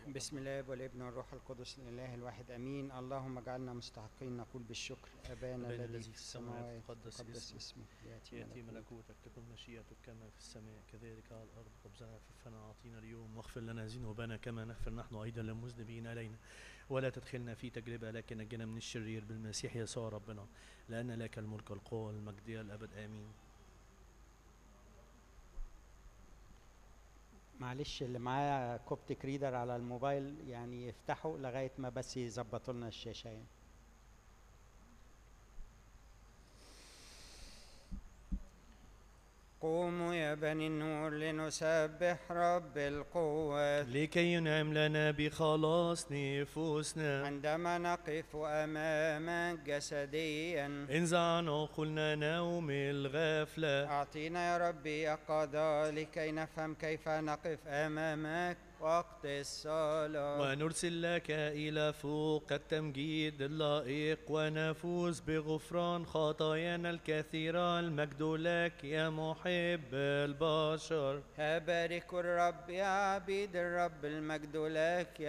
بسم الله والابن والروح القدس الاله الواحد امين. اللهم اجعلنا مستحقين نقول بالشكر ابانا الذي في السماوات تقدس اسمك ياتي ملكوتك تكن مشيئتك كما في السماء كذلك على الارض. خبزنا كفنا اعطينا اليوم واغفر لنا ذنوبنا كما نغفر نحن ايضا للمذنبين الينا ولا تدخلنا في تجربه لكن نجنا من الشرير بالمسيح يسوع ربنا لان لك الملك والقوه والمجد الى الابد امين. معلش اللي معاه كوبتك ريدر على الموبايل يعني يفتحوا لغايه ما بس يظبطوا لنا الشاشه يعني. قوموا يا بني النور لنسبح رب القوات لكي ينعم لنا بخلاص نفوسنا عندما نقف امامك جسديا. انزع عن عقولنا نوم الغفله. اعطينا يا ربي يقظة لكي نفهم كيف نقف امامك وقت الصلاة ونرسل لك إلى فوق التمجيد اللائق ونفوز بغفران خطايانا الكثيرة. المجد لك يا محب البشر. بارك الرب يا عبيد الرب، المجد لك